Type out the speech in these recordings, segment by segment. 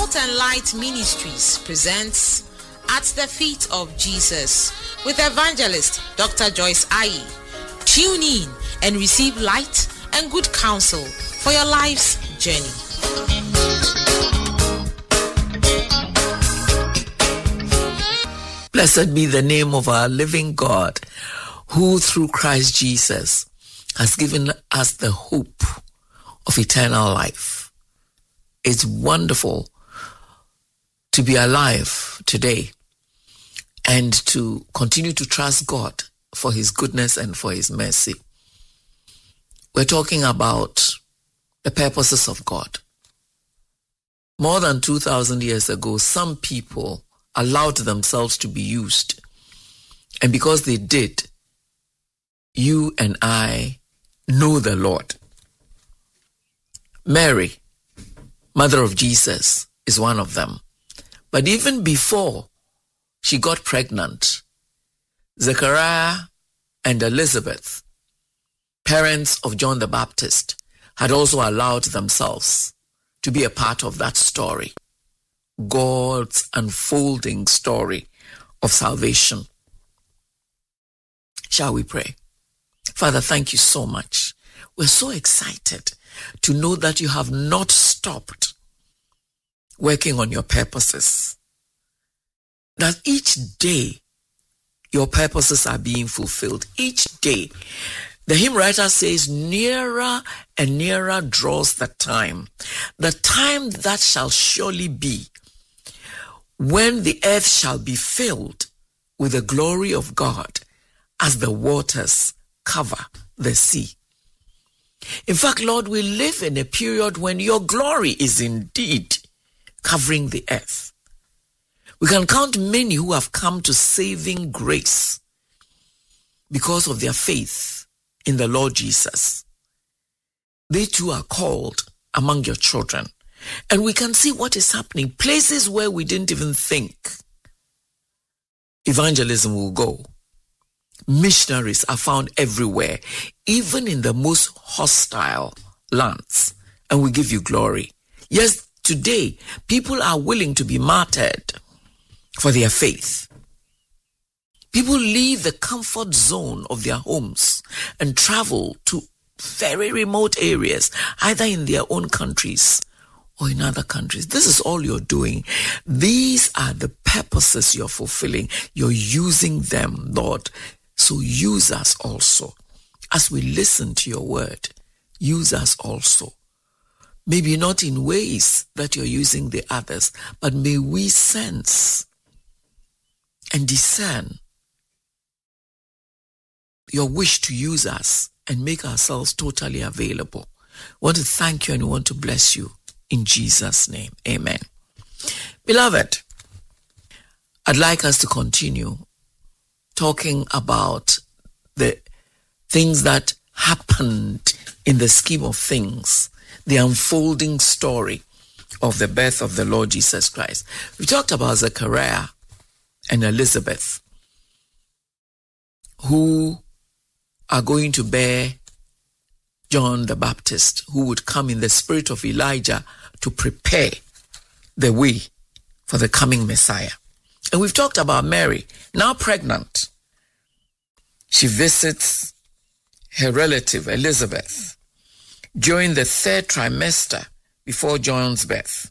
Salt and Light Ministries presents At the Feet of Jesus with evangelist Dr. Joyce Ayi. Tune in and receive light and good counsel for your life's journey. Blessed be the name of our living God, who through Christ Jesus has given us the hope of eternal life. It's wonderful to be alive today and to continue to trust God for his goodness and for his mercy. We're talking about the purposes of God. More than 2,000 years ago, some people allowed themselves to be used. And because they did, you and I know the Lord. Mary, mother of Jesus, is one of them. But even before she got pregnant, Zechariah and Elizabeth, parents of John the Baptist, had also allowed themselves to be a part of that story, God's unfolding story of salvation. Shall we pray? Father, thank you so much. We're so excited to know that you have not stopped working on your purposes. That each day your purposes are being fulfilled. Each day. The hymn writer says, nearer and nearer draws the time that shall surely be, when the earth shall be filled with the glory of God as the waters cover the sea. In fact, Lord, we live in a period when your glory is indeed covering the earth. We can count many who have come to saving grace because of their faith in the Lord Jesus. They too are called among your children. And we can see what is happening. Places where we didn't even think evangelism will go. Missionaries are found everywhere, even in the most hostile lands. And we give you glory. Yes, today, people are willing to be martyred for their faith. People leave the comfort zone of their homes and travel to very remote areas, either in their own countries or in other countries. This is all you're doing. These are the purposes you're fulfilling. You're using them, Lord. So use us also. As we listen to your word, use us also. Maybe not in ways that you're using the others, but may we sense and discern your wish to use us and make ourselves totally available. We want to thank you and we want to bless you. In Jesus' name, amen. Beloved, I'd like us to continue talking about the things that happened in the scheme of things, the unfolding story of the birth of the Lord Jesus Christ. We talked about Zechariah and Elizabeth, who are going to bear John the Baptist, who would come in the spirit of Elijah to prepare the way for the coming Messiah. And we've talked about Mary, now pregnant. She visits her relative Elizabeth during the third trimester before John's birth.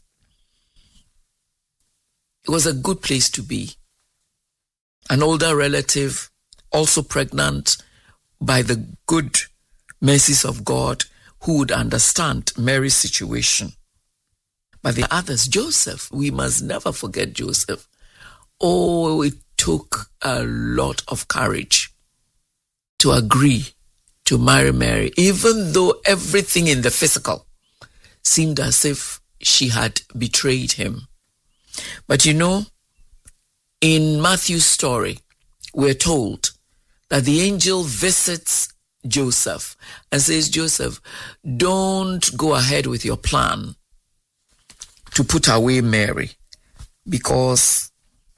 It was a good place to be. An older relative, also pregnant, by the good mercies of God, who would understand Mary's situation. But the others, Joseph, we must never forget Joseph. Oh, it took a lot of courage to agree to marry Mary, even though everything in the physical seemed as if she had betrayed him. But you know, in Matthew's story, we're told that the angel visits Joseph and says, Joseph, don't go ahead with your plan to put away Mary because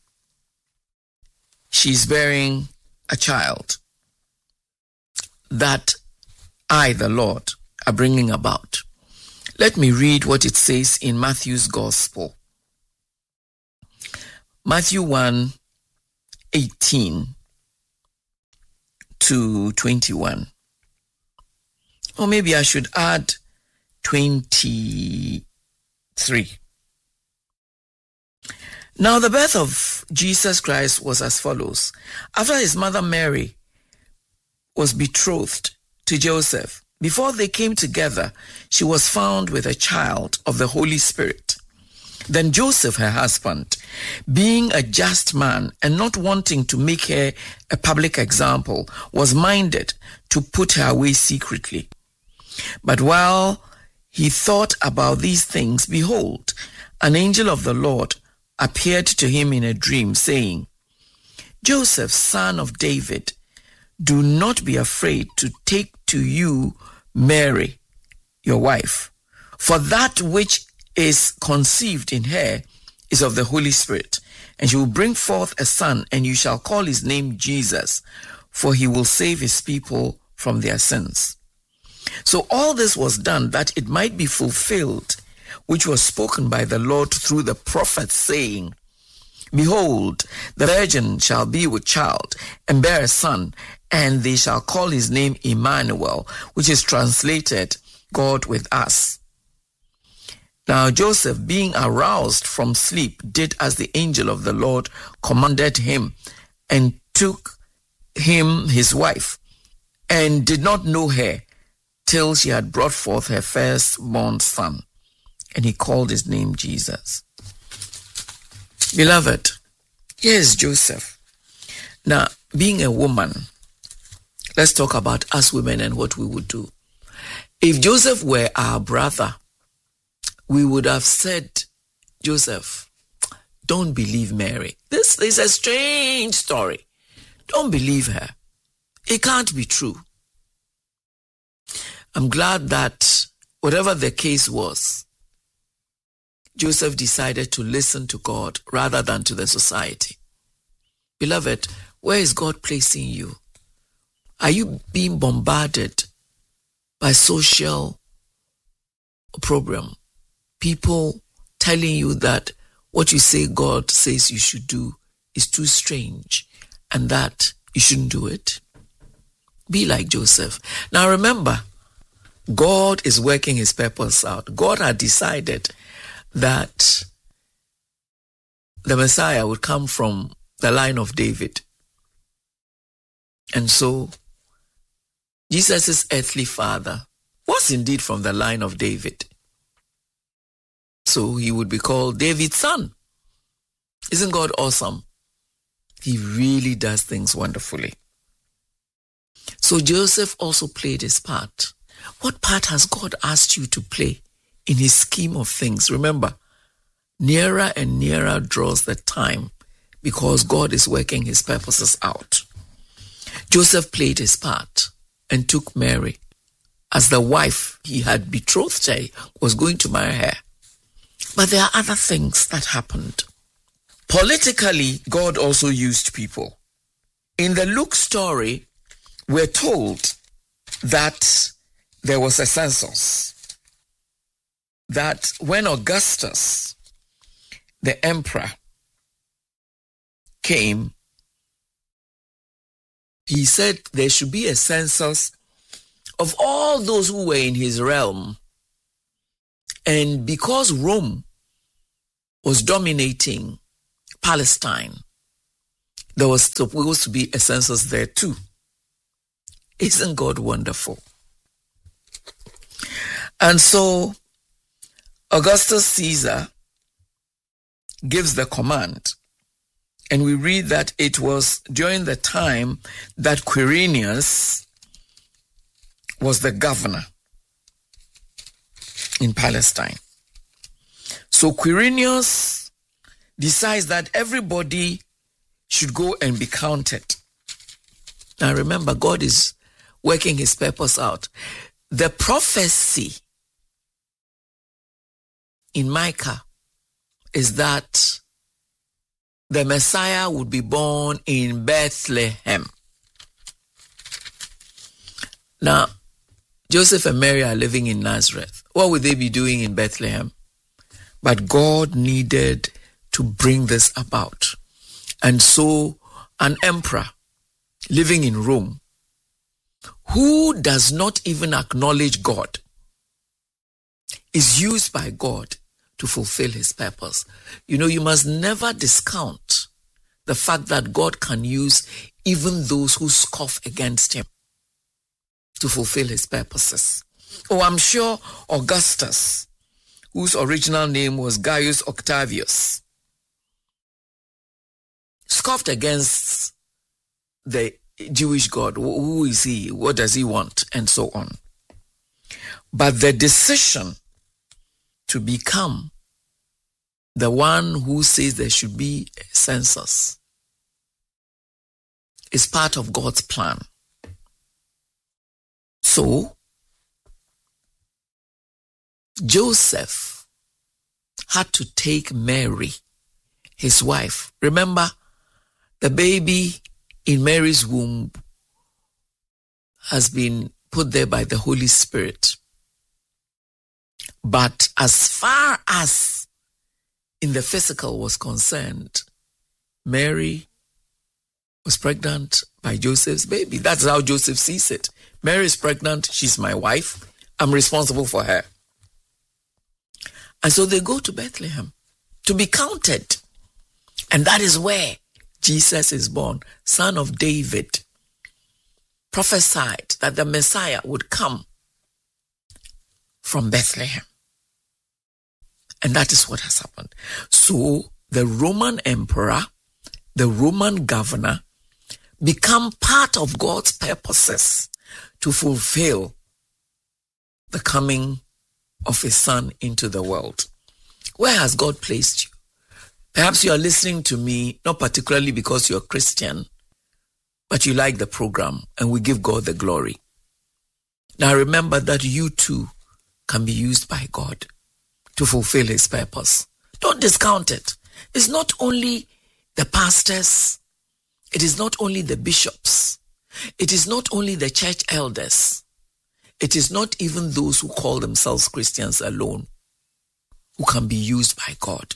she's bearing a child that I, the Lord, are bringing about. Let me read what it says in Matthew's Gospel, Matthew 1:18 to 21. Or maybe I should add 23. Now the birth of Jesus Christ was as follows. After his mother Mary was betrothed to Joseph, before they came together, she was found with a child of the Holy Spirit. Then Joseph, her husband, being a just man and not wanting to make her a public example, was minded to put her away secretly. But while he thought about these things, behold, an angel of the Lord appeared to him in a dream, saying, Joseph, son of David, do not be afraid to take to you Mary, your wife, for that which is conceived in her is of the Holy Spirit, and she will bring forth a son, and you shall call his name Jesus, for he will save his people from their sins. So all this was done that it might be fulfilled, which was spoken by the Lord through the prophet, saying, Behold, the virgin shall be with child, and bear a son, and they shall call his name Emmanuel, which is translated, God with us. Now Joseph, being aroused from sleep, did as the angel of the Lord commanded him, and took him his wife, and did not know her till she had brought forth her firstborn son, and he called his name Jesus. Beloved, here is Joseph. Now, being a woman, let's talk about us women and what we would do. If Joseph were our brother, we would have said, Joseph, don't believe Mary. This is a strange story. Don't believe her. It can't be true. I'm glad that whatever the case was, Joseph decided to listen to God rather than to the society. Beloved, where is God placing you? Are you being bombarded by social program? People telling you that what you say God says you should do is too strange and that you shouldn't do it? Be like Joseph. Now remember, God is working his purpose out. God had decided that the Messiah would come from the line of David. And so, Jesus' earthly father was indeed from the line of David. So he would be called David's son. Isn't God awesome? He really does things wonderfully. So Joseph also played his part. What part has God asked you to play in his scheme of things? Remember, nearer and nearer draws the time because God is working his purposes out. Joseph played his part and took Mary as the wife he had betrothed her, was going to marry her. But there are other things that happened. Politically, God also used people. In the Luke story, we're told that there was a census. That when Augustus, the emperor, came, he said there should be a census of all those who were in his realm. And because Rome was dominating Palestine, there was supposed to be a census there too. Isn't God wonderful? And so Augustus Caesar gives the command, and we read that it was during the time that Quirinius was the governor in Palestine. So Quirinius decides that everybody should go and be counted. Now remember, God is working his purpose out. The prophecy in Micah is that the Messiah would be born in Bethlehem. Now, Joseph and Mary are living in Nazareth. What would they be doing in Bethlehem? But God needed to bring this about. And so an emperor living in Rome who does not even acknowledge God is used by God to fulfill his purpose. You know, you must never discount the fact that God can use even those who scoff against him to fulfill his purposes. Oh, I'm sure Augustus, whose original name was Gaius Octavius, scoffed against the Jewish God. Who is he? What does he want? And so on. But the decision to become the one who says there should be a census is part of God's plan. So, Joseph had to take Mary, his wife. Remember, the baby in Mary's womb has been put there by the Holy Spirit. But as far as in the physical was concerned, Mary was pregnant by Joseph's baby. That's how Joseph sees it. Mary is pregnant. She's my wife. I'm responsible for her. And so they go to Bethlehem to be counted. And that is where Jesus is born, son of David, prophesied that the Messiah would come from Bethlehem. And that is what has happened. So the Roman emperor, the Roman governor, become part of God's purposes to fulfill the coming of his son into the world. Where has God placed you? Perhaps you are listening to me, not particularly because you're a Christian, but you like the program and we give God the glory. Now remember that you too can be used by God to fulfill his purpose. Don't discount it. It's not only the pastors, it is not only the bishops, it is not only the church elders, it is not even those who call themselves Christians alone who can be used by God.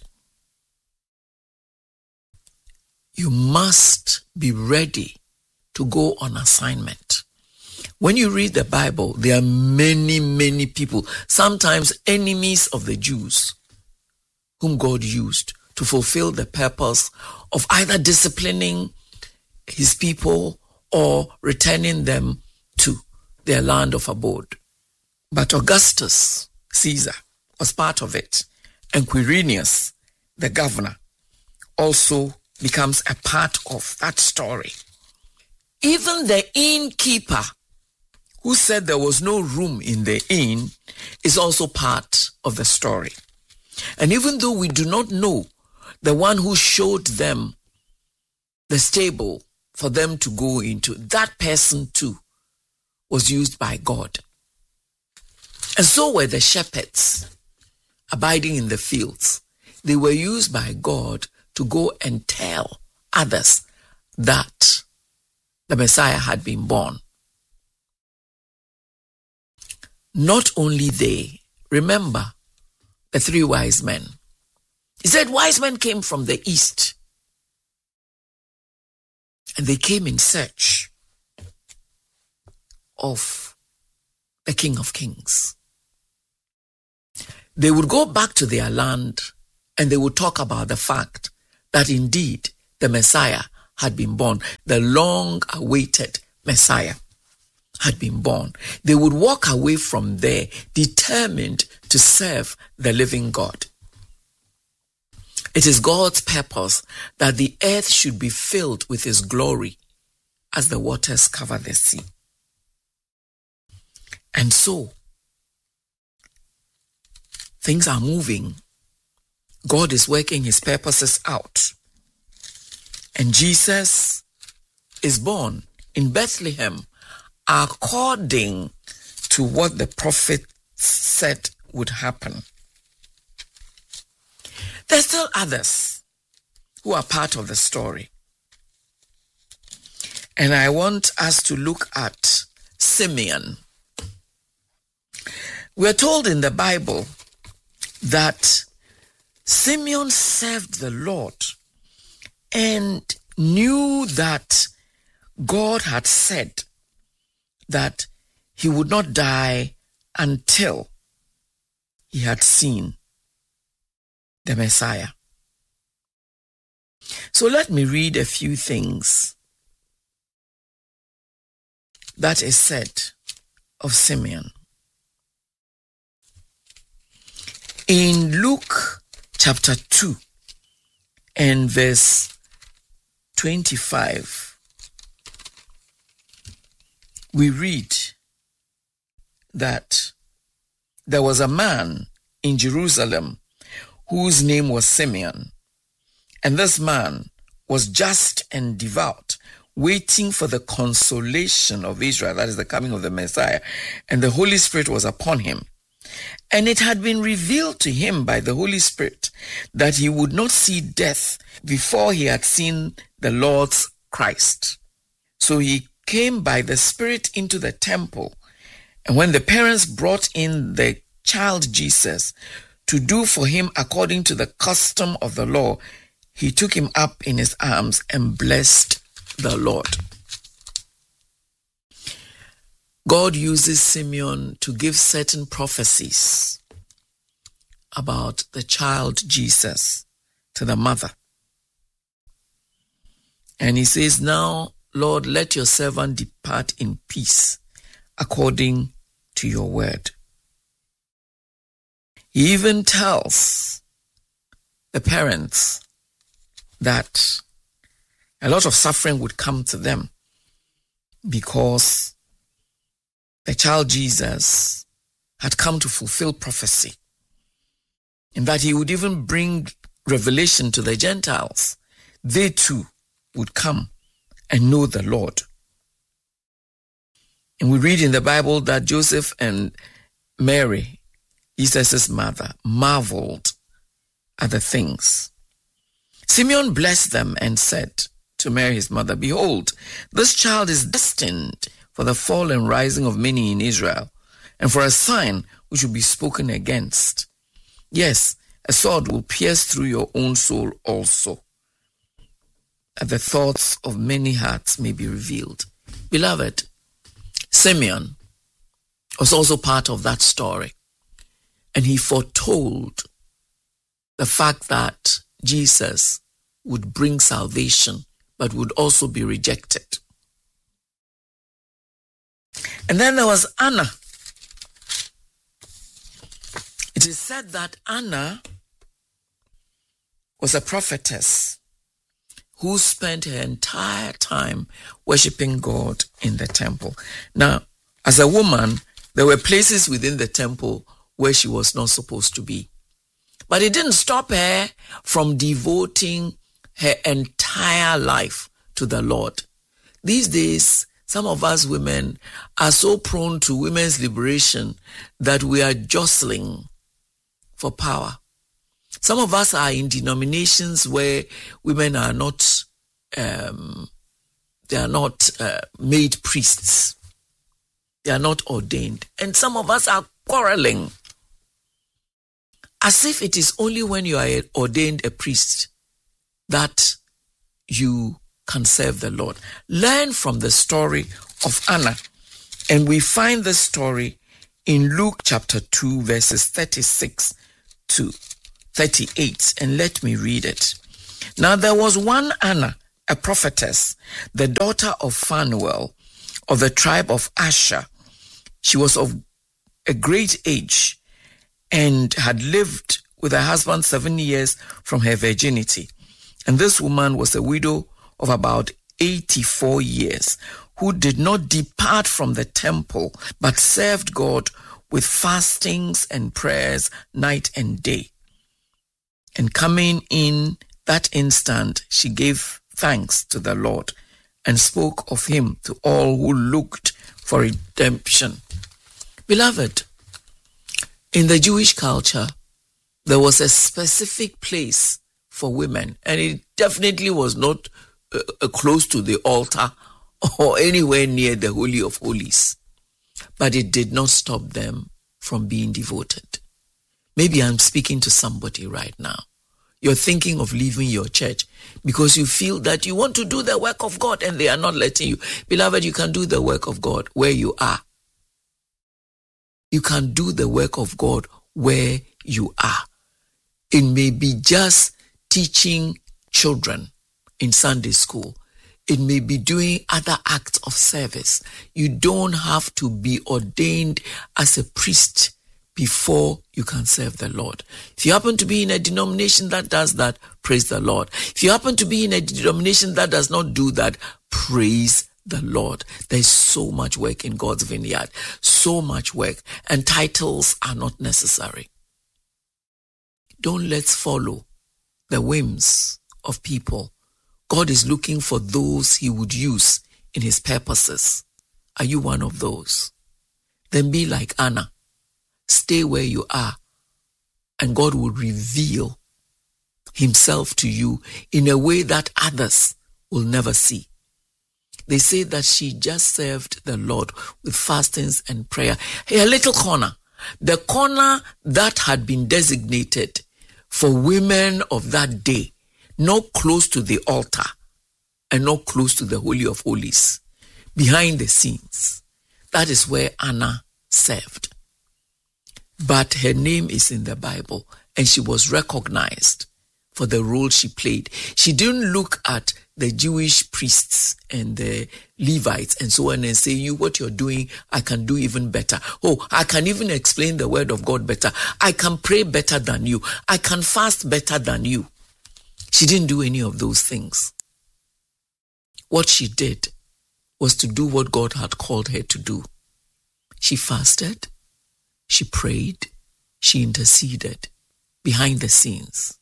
You must be ready to go on assignment. When you read the Bible, there are many, many people, sometimes enemies of the Jews, whom God used to fulfill the purpose of either disciplining his people or returning them to their land of abode. But Augustus Caesar was part of it, and Quirinius, the governor, also becomes a part of that story. Even the innkeeper who said there was no room in the inn is also part of the story. And even though we do not know the one who showed them the stable for them to go into, that person too was used by God. And so were the shepherds abiding in the fields. They were used by God to go and tell others that the Messiah had been born. Not only they, remember the three wise men. He said wise men came from the east and they came in search of the King of Kings. They would go back to their land and they would talk about the fact that indeed the Messiah had been born. The long-awaited Messiah had been born. They would walk away from there determined to serve the living God. It is God's purpose that the earth should be filled with his glory as the waters cover the sea. And so, things are moving. God is working his purposes out. And Jesus is born in Bethlehem according to what the prophet said would happen. There's still others who are part of the story. And I want us to look at Simeon. We're told in the Bible that Simeon served the Lord and knew that God had said that he would not die until he had seen the Messiah. So let me read a few things that is said of Simeon. In Luke chapter 2 and verse 25, we read that there was a man in Jerusalem whose name was Simeon, and this man was just and devout, waiting for the consolation of Israel, that is the coming of the Messiah, and the Holy Spirit was upon him. And it had been revealed to him by the Holy Spirit that he would not see death before he had seen the Lord's Christ. So he came by the Spirit into the temple. And when the parents brought in the child Jesus to do for him according to the custom of the law, he took him up in his arms and blessed the Lord. God uses Simeon to give certain prophecies about the child Jesus to the mother. And he says, now, Lord, let your servant depart in peace according to your word. He even tells the parents that a lot of suffering would come to them because the child Jesus had come to fulfill prophecy, and that he would even bring revelation to the Gentiles. They too would come and know the Lord. And we read in the Bible that Joseph and Mary, Jesus' mother, marveled at the things. Simeon blessed them and said to Mary, his mother, behold, this child is destined for the fall and rising of many in Israel, and for a sign which will be spoken against. Yes, a sword will pierce through your own soul also, that the thoughts of many hearts may be revealed. Beloved, Simeon was also part of that story, and he foretold the fact that Jesus would bring salvation, but would also be rejected. And then there was Anna. It is said that Anna was a prophetess who spent her entire time worshiping God in the temple. Now, as a woman, there were places within the temple where she was not supposed to be. But it didn't stop her from devoting her entire life to the Lord. These days, some of us women are so prone to women's liberation that we are jostling for power. Some of us are in denominations where women are not, made priests. They are not ordained. And some of us are quarreling, as if it is only when you are ordained a priest that you can serve the Lord. Learn from the story of Anna. And we find this story in Luke chapter 2, verses 36 to 38. And let me read it. Now there was one Anna, a prophetess, the daughter of Phanuel of the tribe of Asher. She was of a great age and had lived with her husband 7 years from her virginity. And this woman was a widow of about 84 years, who did not depart from the temple, but served God with fastings and prayers night and day. And coming in that instant, she gave thanks to the Lord and spoke of him to all who looked for redemption. Beloved, in the Jewish culture, there was a specific place for women, and it definitely was not close to the altar or anywhere near the Holy of Holies. But it did not stop them from being devoted. Maybe I'm speaking to somebody right now. You're thinking of leaving your church because you feel that you want to do the work of God and they are not letting you. Beloved, you can do the work of God where you are. You can do the work of God where you are. It may be just teaching children in Sunday school. It may be doing other acts of service. You don't have to be ordained as a priest before you can serve the Lord. If you happen to be in a denomination that does that, praise the Lord. If you happen to be in a denomination that does not do that, praise the Lord. There's so much work in God's vineyard. So much work. And titles are not necessary. Don't let's follow the whims of people. God is looking for those he would use in his purposes. Are you one of those? Then be like Anna. Stay where you are, and God will reveal himself to you in a way that others will never see. They say that she just served the Lord with fastings and prayer. A little corner, the corner that had been designated for women of that day, not close to the altar and not close to the Holy of Holies, behind the scenes. That is where Anna served. But her name is in the Bible and she was recognized for the role she played. She didn't look at the Jewish priests and the Levites and so on and say, you, what you're doing, I can do even better. Oh, I can even explain the word of God better. I can pray better than you. I can fast better than you. She didn't do any of those things. What she did was to do what God had called her to do. She fasted, she prayed, she interceded behind the scenes.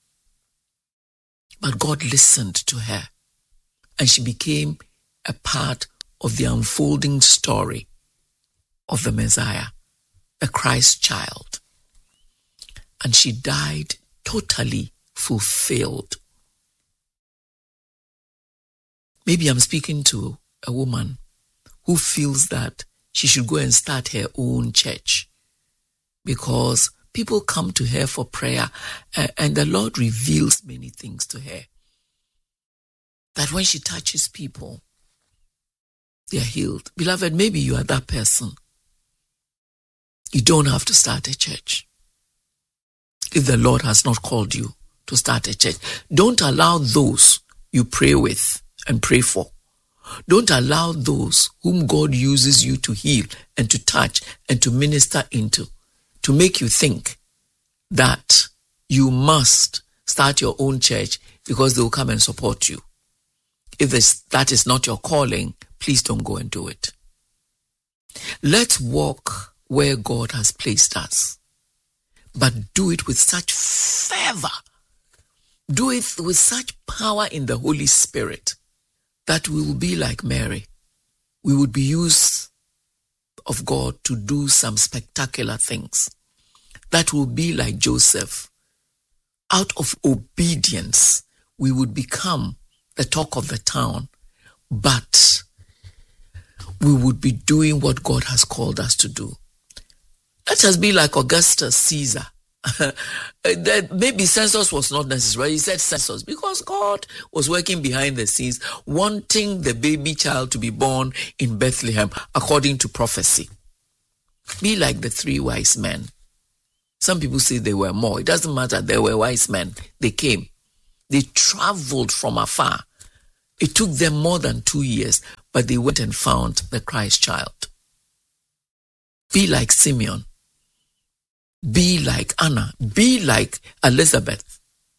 But God listened to her, and she became a part of the unfolding story of the Messiah, the Christ child. And she died totally fulfilled. Maybe I'm speaking to a woman who feels that she should go and start her own church because people come to her for prayer and the Lord reveals many things to her. That when she touches people, they are healed. Beloved, maybe you are that person. You don't have to start a church if the Lord has not called you to start a church. Don't allow those you pray with and pray for. Don't allow those whom God uses you to heal and to touch and to minister into to make you think that you must start your own church because they will come and support you. If that is not your calling, please don't go and do it. Let's walk where God has placed us, but do it with such fervor. Do it with such power in the Holy Spirit that we will be like Mary. We would be used of God to do some spectacular things. That will be like Joseph. Out of obedience, we would become the talk of the town, but we would be doing what God has called us to do. Let us be like Augustus Caesar. Maybe census was not necessary. He said census because God was working behind the scenes, wanting the baby child to be born in Bethlehem according to prophecy. Be like the 3 wise men. Some people say there were more. It doesn't matter. There were wise men. They came. They traveled from afar. It took them more than 2 years, but they went and found the Christ child. Be like Simeon. Be like Anna. Be like Elizabeth.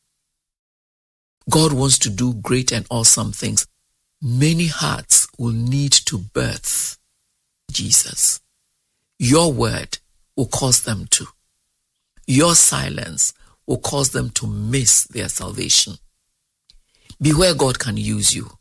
God wants to do great and awesome things. Many hearts will need to birth Jesus. Your word will cause them to. Your silence will cause them to miss their salvation. Be where God can use you.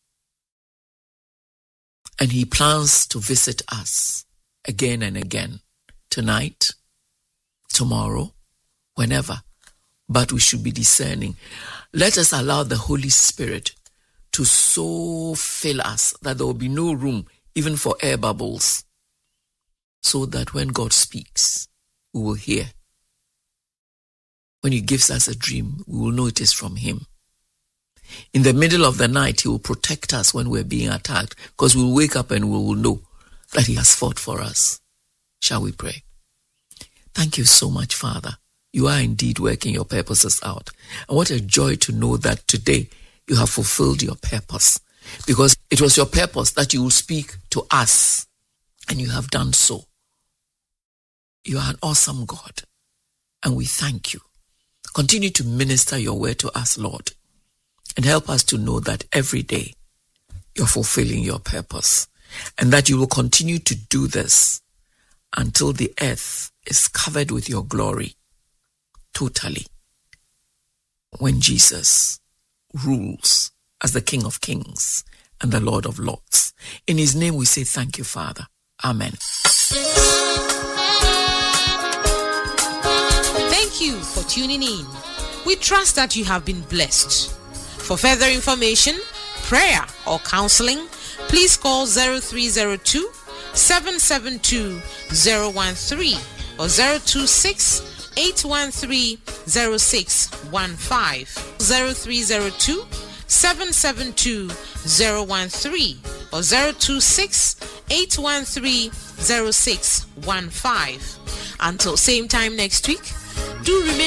And he plans to visit us again and again. Tonight, tomorrow, whenever. But we should be discerning. Let us allow the Holy Spirit to so fill us that there will be no room even for air bubbles. So that when God speaks, we will hear. When he gives us a dream, we will know it is from him. In the middle of the night, he will protect us when we're being attacked, because we'll wake up and we will know that he has fought for us. Shall we pray? Thank you so much, Father. You are indeed working your purposes out. And what a joy to know that today you have fulfilled your purpose, because it was your purpose that you will speak to us, and you have done so. You are an awesome God, and we thank you. Continue to minister your word to us, Lord, and help us to know that every day you're fulfilling your purpose, and that you will continue to do this until the earth is covered with your glory totally, when Jesus rules as the King of Kings and the Lord of Lords. In his name we say thank you, Father. Amen. Thank you for tuning in. We trust that you have been blessed. For further information, prayer or counseling, please call 0302 772 013 or 026 813 0615 0302 772 013 or 026 813 0615. Until same time next week, do remain